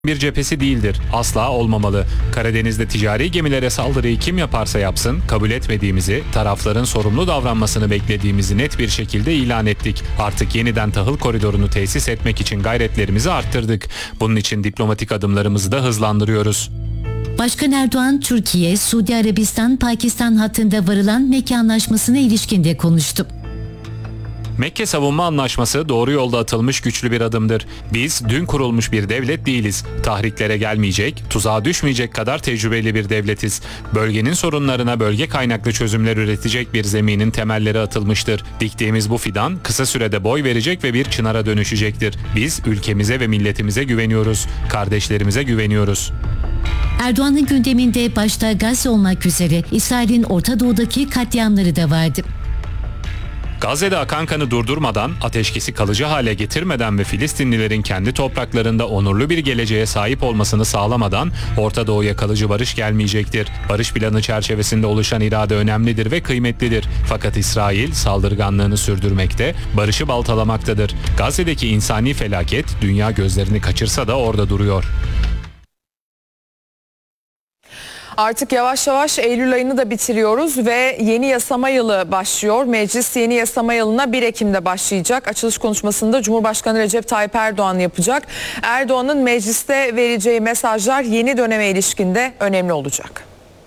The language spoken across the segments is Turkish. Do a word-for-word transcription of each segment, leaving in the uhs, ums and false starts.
bir cephesi değildir. Asla olmamalı. Karadeniz'de ticari gemilere saldırıyı kim yaparsa yapsın, kabul etmediğimizi, tarafların sorumlu davranmasını beklediğimizi net bir şekilde ilan ettik. Artık yeniden tahıl koridorunu tesis etmek için gayretlerimizi arttırdık. Bunun için diplomatik adımlarımızı da hızlandırıyoruz. Başkan Erdoğan, Türkiye, Suudi Arabistan, Pakistan hattında varılan Mekke Anlaşması'na ilişkin de konuştu. Mekke Savunma Anlaşması doğru yolda atılmış güçlü bir adımdır. Biz dün kurulmuş bir devlet değiliz. Tahriklere gelmeyecek, tuzağa düşmeyecek kadar tecrübeli bir devletiz. Bölgenin sorunlarına bölge kaynaklı çözümler üretecek bir zeminin temelleri atılmıştır. Diktiğimiz bu fidan kısa sürede boy verecek ve bir çınara dönüşecektir. Biz ülkemize ve milletimize güveniyoruz. Kardeşlerimize güveniyoruz. Erdoğan'ın gündeminde başta Gazze olmak üzere İsrail'in Orta Doğu'daki katliamları da vardı. Gazze'de akan kanı durdurmadan, ateşkesi kalıcı hale getirmeden ve Filistinlilerin kendi topraklarında onurlu bir geleceğe sahip olmasını sağlamadan Orta Doğu'ya kalıcı barış gelmeyecektir. Barış planı çerçevesinde oluşan irade önemlidir ve kıymetlidir. Fakat İsrail saldırganlığını sürdürmekte, barışı baltalamaktadır. Gazze'deki insani felaket dünya gözlerini kaçırsa da orada duruyor. Artık yavaş yavaş Eylül ayını da bitiriyoruz ve yeni yasama yılı başlıyor. Meclis yeni yasama yılına bir Ekim'de başlayacak. Açılış konuşmasında Cumhurbaşkanı Recep Tayyip Erdoğan yapacak. Erdoğan'ın mecliste vereceği mesajlar yeni döneme ilişkinde önemli olacak.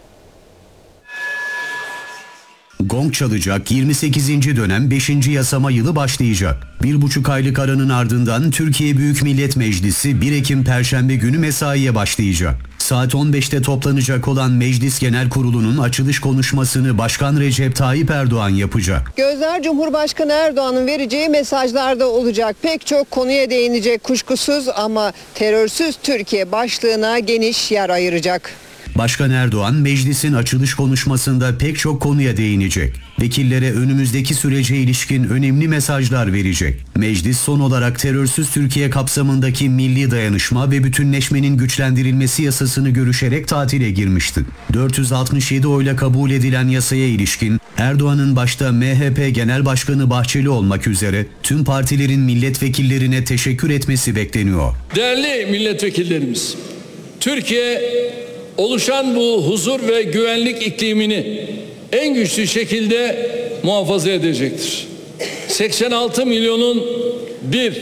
Gong çalacak, yirmi sekizinci dönem beşinci yasama yılı başlayacak. Bir buçuk aylık aranın ardından Türkiye Büyük Millet Meclisi bir Ekim Perşembe günü mesaiye başlayacak. Saat on beşte toplanacak olan Meclis Genel Kurulu'nun açılış konuşmasını Başkan Recep Tayyip Erdoğan yapacak. Gözler Cumhurbaşkanı Erdoğan'ın vereceği mesajlarda olacak. Pek çok konuya değinecek kuşkusuz ama terörsüz Türkiye başlığına geniş yer ayıracak. Başkan Erdoğan meclisin açılış konuşmasında pek çok konuya değinecek. Vekillere önümüzdeki sürece ilişkin önemli mesajlar verecek. Meclis son olarak terörsüz Türkiye kapsamındaki milli dayanışma ve bütünleşmenin güçlendirilmesi yasasını görüşerek tatile girmişti. dört yüz altmış yedi oyla kabul edilen yasaya ilişkin Erdoğan'ın başta M H P Genel Başkanı Bahçeli olmak üzere tüm partilerin milletvekillerine teşekkür etmesi bekleniyor. Değerli milletvekillerimiz, Türkiye oluşan bu huzur ve güvenlik iklimini en güçlü şekilde muhafaza edecektir. seksen altı milyonun bir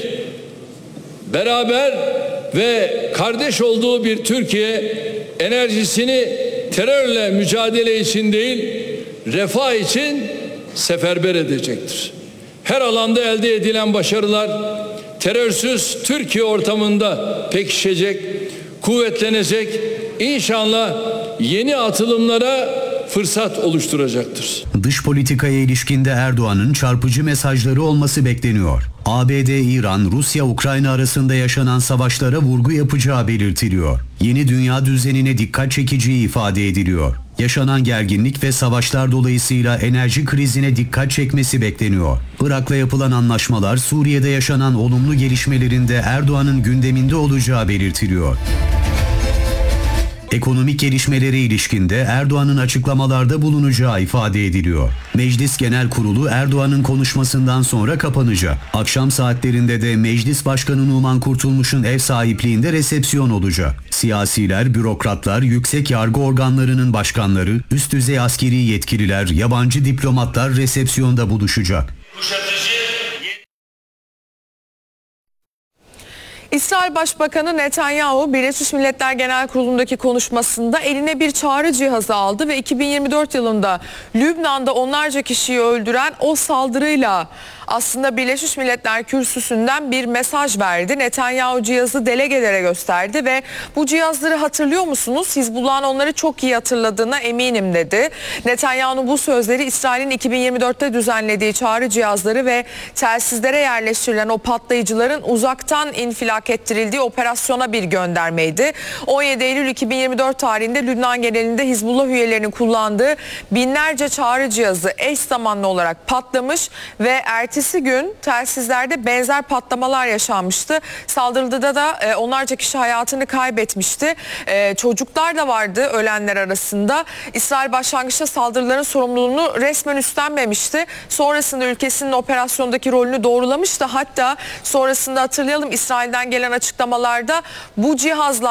beraber ve kardeş olduğu bir Türkiye enerjisini terörle mücadele için değil, refah için seferber edecektir. Her alanda elde edilen başarılar terörsüz Türkiye ortamında pekişecek, kuvvetlenecek, İnşallah yeni atılımlara fırsat oluşturacaktır. Dış politikaya ilişkinde Erdoğan'ın çarpıcı mesajları olması bekleniyor. A B D, İran, Rusya, Ukrayna arasında yaşanan savaşlara vurgu yapacağı belirtiliyor. Yeni dünya düzenine dikkat çekeceği ifade ediliyor. Yaşanan gerginlik ve savaşlar dolayısıyla enerji krizine dikkat çekmesi bekleniyor. Irak'la yapılan anlaşmalar Suriye'de yaşanan olumlu gelişmelerinde Erdoğan'ın gündeminde olacağı belirtiliyor. Ekonomik gelişmelere ilişkinde Erdoğan'ın açıklamalarda bulunacağı ifade ediliyor. Meclis Genel Kurulu Erdoğan'ın konuşmasından sonra kapanacak. Akşam saatlerinde de Meclis Başkanı Numan Kurtulmuş'un ev sahipliğinde resepsiyon olacak. Siyasiler, bürokratlar, yüksek yargı organlarının başkanları, üst düzey askeri yetkililer, yabancı diplomatlar resepsiyonda buluşacak. İsrail Başbakanı Netanyahu, Birleşmiş Milletler Genel Kurulu'ndaki konuşmasında eline bir çağrı cihazı aldı ve iki bin yirmi dört yılında Lübnan'da onlarca kişiyi öldüren o saldırıyla aslında Birleşmiş Milletler kürsüsünden bir mesaj verdi. Netanyahu cihazı delegelere gösterdi ve bu cihazları hatırlıyor musunuz? Hizbullah'ın onları çok iyi hatırladığına eminim dedi. Netanyahu'nun bu sözleri İsrail'in iki bin yirmi dörtte düzenlediği çağrı cihazları ve telsizlere yerleştirilen o patlayıcıların uzaktan infilak ettirildiği operasyona bir göndermeydi. on yedi Eylül iki bin yirmi dört tarihinde Lübnan genelinde Hizbullah üyelerinin kullandığı binlerce çağrı cihazı eş zamanlı olarak patlamış ve ertesi ertesi gün telsizlerde benzer patlamalar yaşanmıştı. Saldırıda da e, onlarca kişi hayatını kaybetmişti. E, çocuklar da vardı ölenler arasında. İsrail başlangıçta saldırıların sorumluluğunu resmen üstlenmemişti. Sonrasında ülkesinin operasyondaki rolünü doğrulamıştı. Hatta sonrasında hatırlayalım, İsrail'den gelen açıklamalarda bu cihazlar